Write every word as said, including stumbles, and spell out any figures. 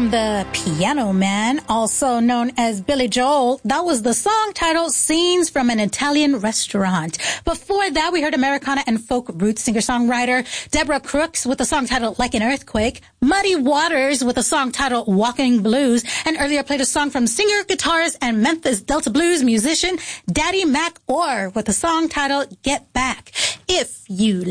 from the Piano Man, also known as Billy Joel. That was the song titled Scenes from an Italian Restaurant. Before that, we heard Americana and folk roots singer-songwriter Deborah Crooks with a song titled Like an Earthquake, Muddy Waters with a song titled Walking Blues, and earlier played a song from singer, guitarist, and Memphis Delta Blues musician Daddy Mac Orr with a song titled Get Back. If you